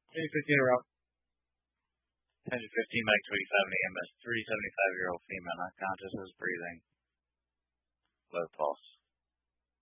Hey, 15 around. 10 to 15 max 87 EMS, 375-year-old female, not conscious, is breathing. Low pulse.